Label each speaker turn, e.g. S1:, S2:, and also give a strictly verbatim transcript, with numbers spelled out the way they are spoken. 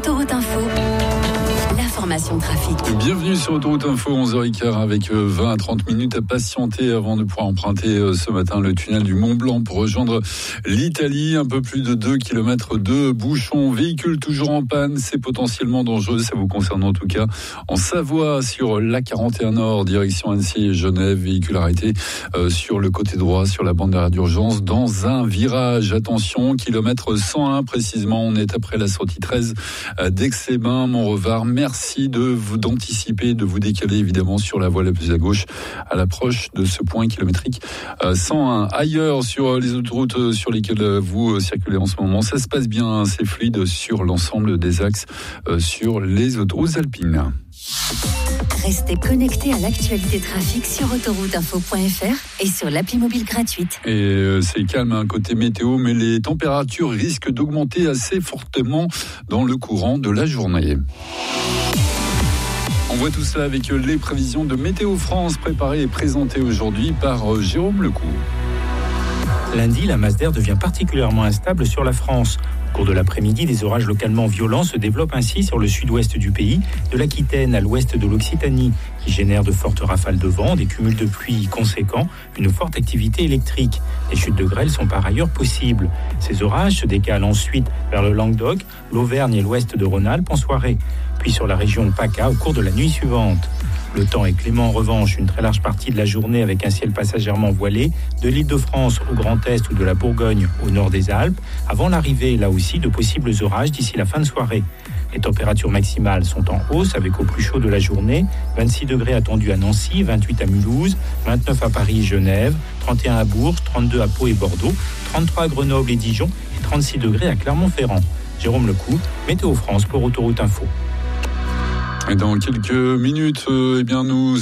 S1: Autoroute Info, l'information trafic.
S2: Bienvenue sur Autoroute Info, onze heures quinze avec vingt à trente minutes à patienter avant de pouvoir emprunter ce matin le tunnel du Mont Blanc pour rejoindre l'Italie. Un peu plus de deux kilomètres de bouchons, véhicules toujours en panne, c'est potentiellement dangereux, ça vous concerne en tout cas. En Savoie, sur l'A quarante et un Nord, direction Annecy et Genève, véhicule arrêté euh, sur le côté droit, sur la bande d'arrêt d'urgence, dans un virage. Attention, kilomètre cent un précisément, on est après la sortie treize d'Aix-les-Bains, Montrevard. Merci de vous d'anticiper, de vous décaler évidemment sur la voie la plus à gauche à l'approche de ce point kilométrique cent un. Ailleurs, sur les autoroutes sur lesquelles vous circulez en ce moment, ça se passe bien, c'est fluide sur l'ensemble des axes sur les autoroutes alpines.
S1: Restez connectés à l'actualité trafic sur autoroute info point f r et sur l'appli mobile gratuite.
S2: Et c'est calme hein, côté météo, mais les températures risquent d'augmenter assez fortement dans le courant de la journée. On voit tout cela avec les prévisions de Météo France préparées et présentées aujourd'hui par Jérôme Lecoux.
S3: Lundi, la masse d'air devient particulièrement instable sur la France. Au cours de l'après-midi, des orages localement violents se développent ainsi sur le sud-ouest du pays, de l'Aquitaine à l'ouest de l'Occitanie, qui génèrent de fortes rafales de vent, des cumuls de pluie conséquents, une forte activité électrique. Les chutes de grêle sont par ailleurs possibles. Ces orages se décalent ensuite vers le Languedoc, l'Auvergne et l'ouest de Rhône-Alpes en soirée, puis sur la région PACA au cours de la nuit suivante. Le temps est clément en revanche, une très large partie de la journée avec un ciel passagèrement voilé, de l'Île-de-France au Grand Est ou de la Bourgogne au nord des Alpes, avant l'arrivée là aussi de possibles orages d'ici la fin de soirée. Les températures maximales sont en hausse avec au plus chaud de la journée, vingt-six degrés attendus à Nancy, vingt-huit à Mulhouse, vingt-neuf à Paris et Genève, trente et un à Bourges, trente-deux à Pau et Bordeaux, trente-trois à Grenoble et Dijon et trente-six degrés à Clermont-Ferrand. Jérôme Lecoux, Météo France pour Autoroute Info.
S2: Et dans quelques minutes, euh, eh bien nous